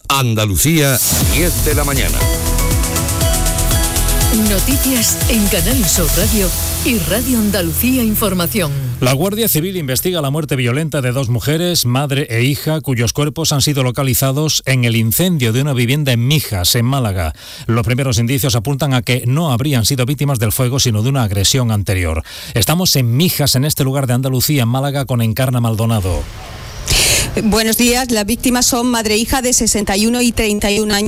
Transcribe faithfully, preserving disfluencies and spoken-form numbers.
Andalucía, diez de la mañana. Noticias en Canal Sur Radio y Radio Andalucía Información. La Guardia Civil investiga la muerte violenta de dos mujeres, madre e hija, cuyos cuerpos han sido localizados en el incendio de una vivienda en Mijas, en Málaga. Los primeros indicios apuntan a que no habrían sido víctimas del fuego, sino de una agresión anterior. Estamos en Mijas, en este lugar de Andalucía, en Málaga, con Encarna Maldonado. Buenos días. Las víctimas son madre e hija de sesenta y uno y treinta y un años.